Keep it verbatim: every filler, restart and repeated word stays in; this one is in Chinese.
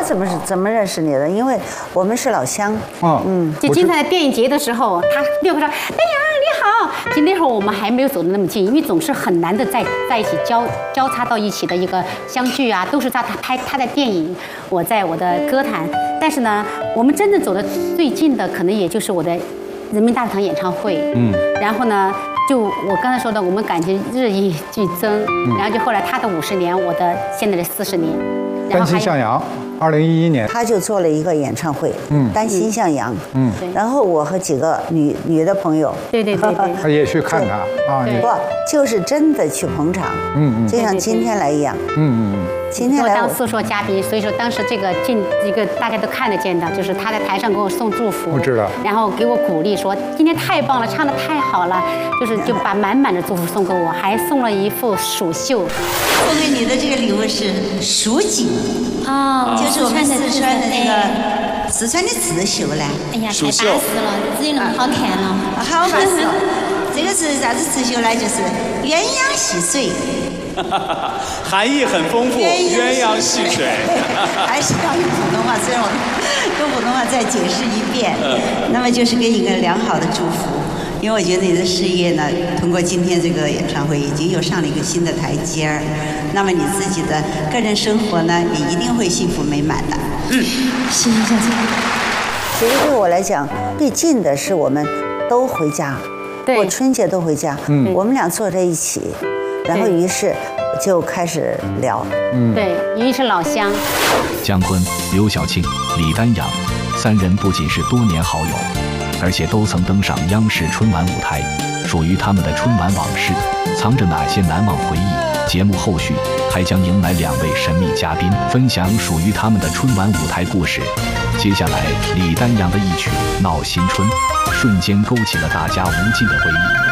怎么是怎么认识你的？因为我们是老乡。 嗯嗯， 就经常在电影节的时候，他立刻说：“哎呀，你好！”其实那会儿我们还没有走得那么近，因为总是很难的在在一起交交叉到一起的一个相聚啊，都是他他拍他在电影，我在我的歌坛。但是呢，我们真正走得最近的，可能也就是我的人民大会堂演唱会。嗯，然后呢，就我刚才说的，我们感情日益剧增，嗯、然后就后来他的五十年，我的现在的四十年。 单膝向阳，二零一一年他就做了一个演唱会，嗯，单膝向阳，嗯，然后我和几个女女的朋友， 对对对对， 他也去看他啊， 不就是真的去捧场，嗯嗯，就像今天来一样，嗯嗯嗯，今天来当诉说嘉宾，所以说当时这个进一个大家都看得见的，就是他在台上给我送祝福， 我知道， 然后给我鼓励说今天太棒了，唱得太好了，就是就把满满的祝福送给我，还送了一副蜀绣， 送给你的这个礼物是蜀锦。 哦， 就是我们四川的那个四川的刺绣嘞。 哎呀，太巴适了，只有那么好看了。 好巴适。这个是啥子刺绣呢？就是鸳鸯戏水。 含义很丰富，鸳鸯戏水。 还是要用普通话，虽然我用普通话再解释一遍。那么就是给你一个良好的祝福。因为我觉得你的事业呢，通过今天这个演唱会，已经又上了一个新的台阶儿。那么你自己的个人生活呢，也一定会幸福美满的。嗯， 谢谢小姐。 其实对我来讲，最近的是我们都回家，过春节都回家。嗯，我们俩坐在一起，然后于是就开始聊。 嗯，对，因为是老乡。 姜昆、刘晓庆、李丹阳三人不仅是多年好友，而且都曾登上央视春晚舞台，属于他们的春晚往事，藏着哪些难忘回忆？节目后续还将迎来两位神秘嘉宾，分享属于他们的春晚舞台故事。接下来，李丹阳的一曲《闹新春》，瞬间勾起了大家无尽的回忆。